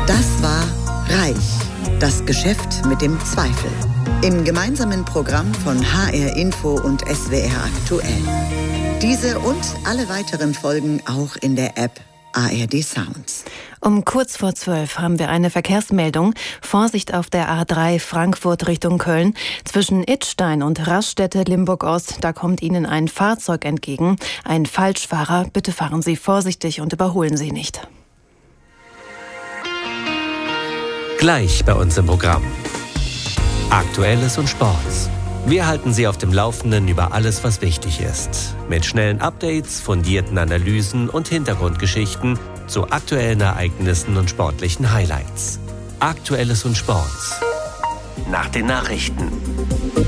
Das war Reich, das Geschäft mit dem Zweifel. Im gemeinsamen Programm von HR Info und SWR Aktuell. Diese und alle weiteren Folgen auch in der App ARD Sounds. Um kurz vor 12 haben wir eine Verkehrsmeldung. Vorsicht auf der A3 Frankfurt Richtung Köln. Zwischen Idstein und Raststätte Limburg-Ost, da kommt Ihnen ein Fahrzeug entgegen. Ein Falschfahrer. Bitte fahren Sie vorsichtig und überholen Sie nicht. Gleich bei uns im Programm. Aktuelles und Sports. Wir halten Sie auf dem Laufenden über alles, was wichtig ist. Mit schnellen Updates, fundierten Analysen und Hintergrundgeschichten zu aktuellen Ereignissen und sportlichen Highlights. Aktuelles und Sports. Nach den Nachrichten.